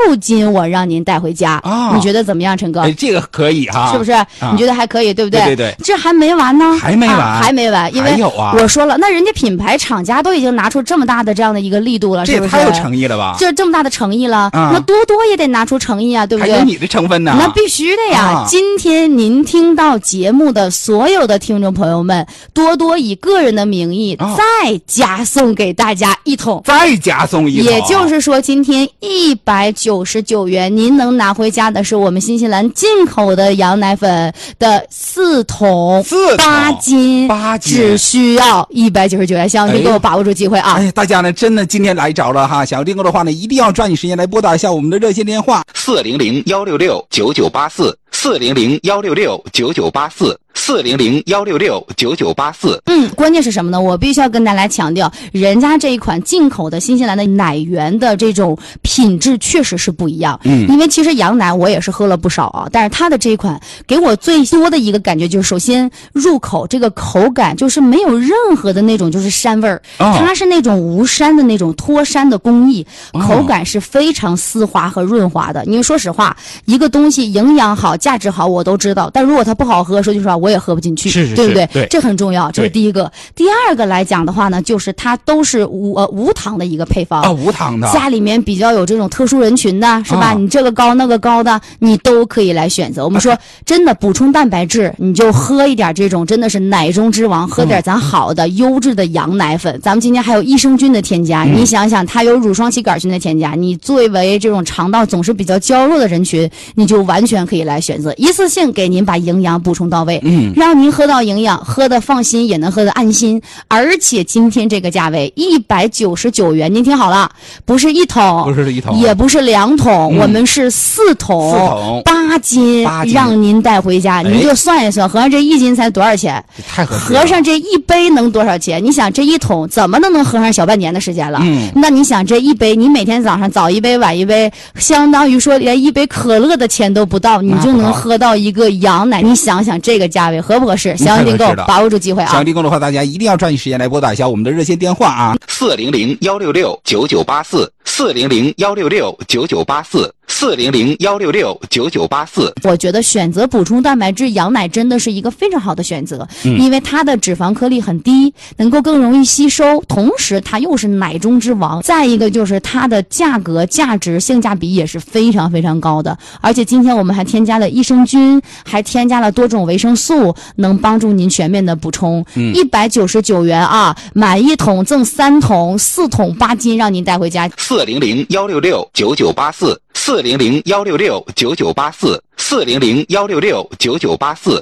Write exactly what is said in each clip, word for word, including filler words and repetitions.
六斤我让您带回家、哦、你觉得怎么样，陈哥？ 哎，这个可以哈， 是不是、啊、你觉得还可以，对不对？ 对对对， 这还没完呢， 还没完、啊、 还没完，因为我说了、啊、那人家品牌厂家都已经拿出这么大的这样的一个力度了，是不是？ 这也太有诚意了吧， 这这么大的诚意了、 啊、 那多多也得拿出诚意啊，对不对？ 还有你的成分呢， 那必须的呀、啊、今天您听到节目的所有的听众朋友们，多多以个人的名义再加送给大家一桶， 再加送一桶， 也就是说今天一百九十九元您能拿回家的是我们新西兰进口的羊奶粉的四桶四八斤八斤， 只需要一百九十九元，希望你给我把握住机会啊！ 哎，大家呢真的今天来着了哈，想要订购的话呢，一定要抓紧时间来拨打一下我们的热线电话四零零幺六六九九八四四零零幺六六九九八四四零零幺六六九九八四。 嗯，关键是什么呢？我必须要跟大家强调，人家这一款进口的新西兰的奶源的这种品质确实是不一样。 嗯， 因为其实羊奶我也是喝了不少啊，但是它的这一款给我最多的一个感觉就是，首先入口这个口感就是没有任何的那种就是膻味儿、哦，它是那种无膻的那种脱膻的工艺，口感是非常丝滑和润滑的。因为说实话，一个东西营养好、价值好我都知道，但如果它不好喝，说句实话我也喝不进去， 是是是， 对不对？ 对， 这很重要，这是第一个。第二个来讲的话呢，就是它都是无呃无糖的一个配方啊，无糖的。 家里面比较有这种特殊人群的，是吧？ 啊、 你这个高那个高的，你都可以来选择。我们说真的补充蛋白质，你就喝一点这种真的是奶中之王，喝点咱好的、嗯、优质的羊奶粉。咱们今天还有益生菌的添加，嗯、你想想，它有乳双歧杆菌的添加，你作为这种肠道总是比较娇弱的人群，你就完全可以来选择，一次性给您把营养补充到位， 嗯， 让您喝到营养，喝得放心，也能喝得安心。而且今天这个价位一百九十九元，您听好了，不是一桶， 不是一桶， 也不是两桶，嗯、我们是四桶， 四桶八斤， 八斤让您带回家，您就算一算，合上这一斤才多少钱？ 太合适了。 合上这一杯能多少钱？你想这一桶怎么都能喝上小半年的时间了？ 嗯， 那你想这一杯，你每天早上早一杯晚一杯，相当于说连一杯可乐的钱都不到，你就能喝到一个羊奶。你想想这个价位合不合适？想要订购，把握住机会啊！ 想要订购的话，大家一定要抓紧时间来拨打一下我们的热线电话啊， 四零零幺六六九九八四，四零零幺六六九九八四。四零零幺六六九九八四， 我觉得选择补充蛋白质羊奶真的是一个非常好的选择、 嗯、 因为它的脂肪颗粒很低，能够更容易吸收，同时它又是奶中之王，再一个就是它的价格价值性价比也是非常非常高的。而且今天我们还添加了益生菌，还添加了多种维生素，能帮助您全面的补充。一百九十九元啊，买一桶赠三桶，四桶八斤，让您带回家。 四零零幺六六九九八四，四零零幺六六九九八四，四零零幺六六九九八四。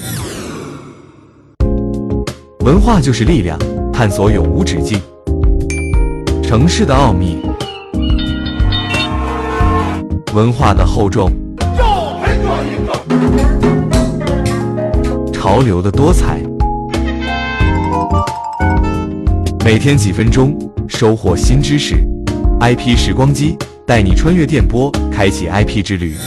文化就是力量，探索永无止境。城市的奥秘，文化的厚重，潮流的多彩。每天几分钟，收获新知识。I P 时光机带你穿越电波，开启 I P 之旅。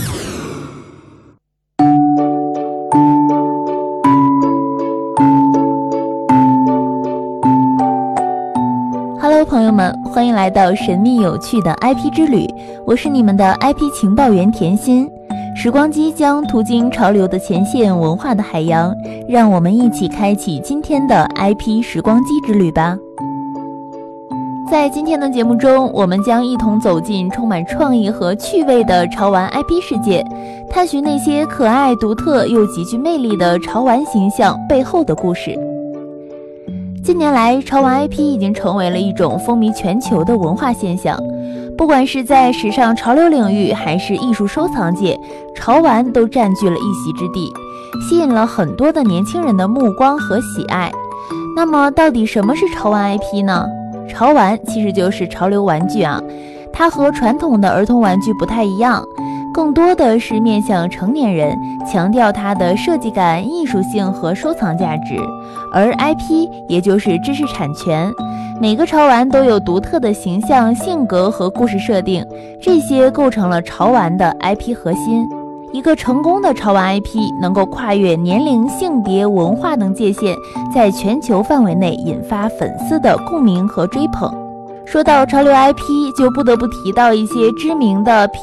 Hello， 朋友们，欢迎来到神秘有趣的 I P 之旅，我是你们的 I P 情报员甜心。时光机将途经潮流的前线，文化的海洋，让我们一起开启今天的 I P 时光机之旅吧。在今天的节目中，我们将一同走进充满创意和趣味的潮玩 I P 世界，探寻那些可爱、独特又极具魅力的潮玩形象背后的故事。近年来，潮玩 I P 已经成为了一种风靡全球的文化现象，不管是在时尚潮流领域，还是艺术收藏界，潮玩都占据了一席之地，吸引了很多的年轻人的目光和喜爱。那么，到底什么是潮玩 I P 呢？潮玩其实就是潮流玩具啊，它和传统的儿童玩具不太一样，更多的是面向成年人，强调它的设计感、艺术性和收藏价值。而 I P 也就是知识产权，每个潮玩都有独特的形象、性格和故事设定，这些构成了潮玩的 I P 核心。一个成功的潮玩 I P 能够跨越年龄、性别、文化等界限，在全球范围内引发粉丝的共鸣和追捧。说到潮流 I P， 就不得不提到一些知名的